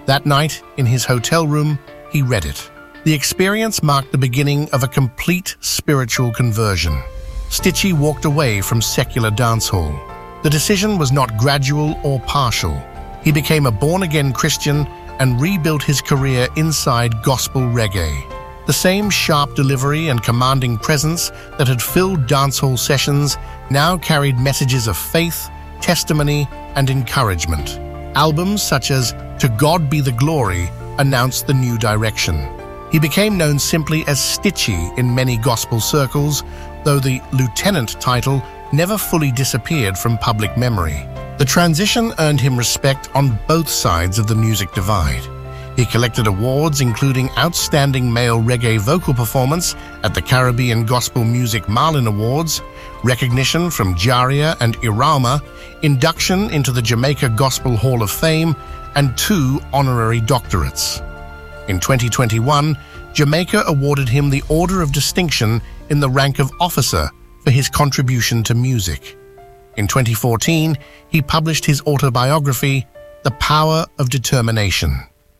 That night, in his hotel room, he read it. The experience marked the beginning of a complete spiritual conversion. Stitchie walked away from secular dancehall. The decision was not gradual or partial. He became a born-again Christian and rebuilt his career inside gospel reggae. The same sharp delivery and commanding presence that had filled dancehall sessions now carried messages of faith, testimony, and encouragement. Albums such as To God Be the Glory announced the new direction. He became known simply as Stitchie in many gospel circles, though the lieutenant title never fully disappeared from public memory. The transition earned him respect on both sides of the music divide. He collected awards including Outstanding Male Reggae Vocal Performance at the Caribbean Gospel Music Marlin Awards, recognition from Jaria and Irama, induction into the Jamaica Gospel Hall of Fame, and 2 honorary doctorates. In 2021, Jamaica awarded him the Order of Distinction in the rank of officer for his contribution to music. In 2014, he published his autobiography, The Power of Determination: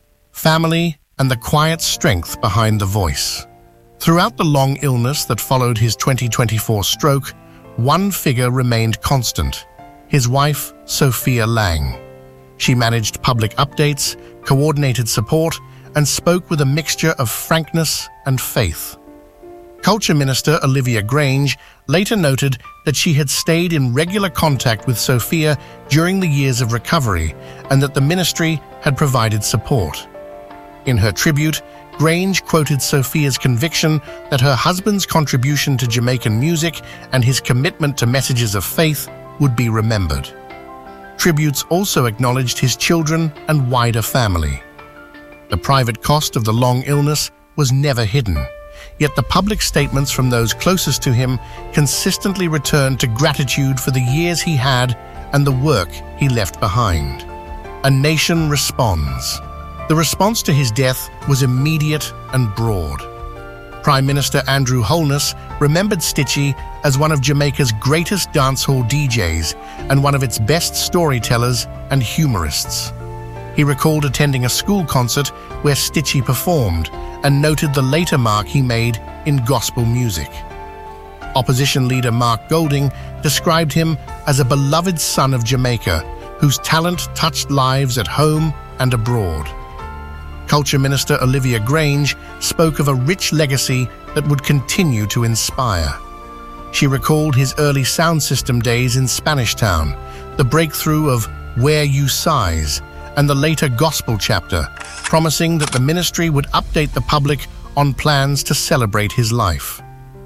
Family and the Quiet Strength Behind the Voice. Throughout the long illness that followed his 2024 stroke, one figure remained constant: his wife, Sophia Lang. She managed public updates, coordinated support, and spoke with a mixture of frankness and faith. Culture Minister Olivia Grange later noted that she had stayed in regular contact with Sophia during the years of recovery and that the ministry had provided support. In her tribute, Grange quoted Sophia's conviction that her husband's contribution to Jamaican music and his commitment to messages of faith would be remembered. Tributes also acknowledged his children and wider family. The private cost of the long illness was never hidden, yet the public statements from those closest to him consistently returned to gratitude for the years he had and the work he left behind. A nation responds. The response to his death was immediate and broad. Prime Minister Andrew Holness remembered Stitchie as one of Jamaica's greatest dancehall DJs and one of its best storytellers and humorists. He recalled attending a school concert where Stitchie performed and noted the later mark he made in gospel music. Opposition leader Mark Golding described him as a beloved son of Jamaica whose talent touched lives at home and abroad. Culture Minister Olivia Grange spoke of a rich legacy that would continue to inspire. She recalled his early sound system days in Spanish Town, the breakthrough of Where You Size, and the later gospel chapter, promising that the ministry would update the public on plans to celebrate his life.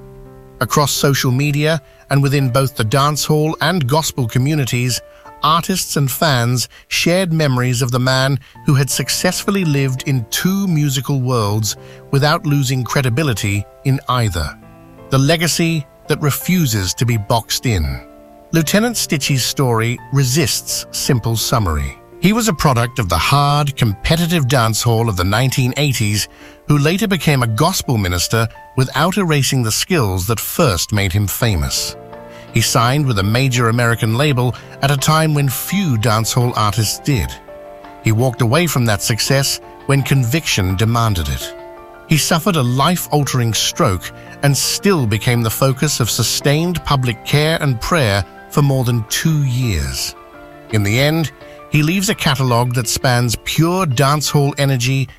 Across social media and within both the dancehall and gospel communities, artists and fans shared memories of the man who had successfully lived in 2 musical worlds without losing credibility in either. The legacy that refuses to be boxed in. Lieutenant Stitchie's story resists simple summary. He was a product of the hard, competitive dancehall of the 1980s who later became a gospel minister without erasing the skills that first made him famous. He signed with a major American label at a time when few dancehall artists did. He walked away from that success when conviction demanded it. He suffered a life-altering stroke and still became the focus of sustained public care and prayer for more than 2 years. In the end, he leaves a catalogue that spans pure dancehall energy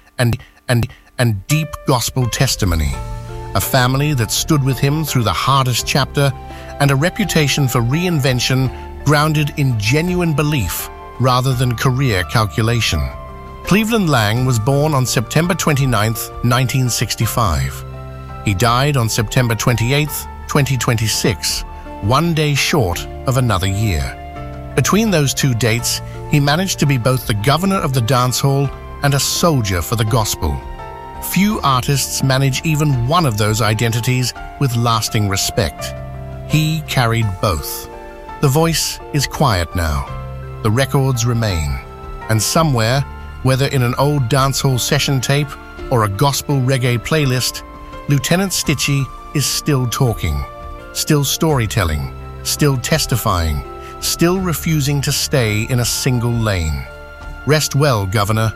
and deep gospel testimony, a family that stood with him through the hardest chapter, and a reputation for reinvention grounded in genuine belief rather than career calculation. Cleveland Lang was born on September 29, 1965. He died on September 28, 2026, 1 day short of another year. Between those 2 dates, he managed to be both the governor of the dancehall and a soldier for the gospel. Few artists manage even one of those identities with lasting respect. He carried both. The voice is quiet now. The records remain. And somewhere, whether in an old dancehall session tape or a gospel reggae playlist, Lieutenant Stitchie is still talking, still storytelling, still testifying, still refusing to stay in a single lane. Rest well, Governor.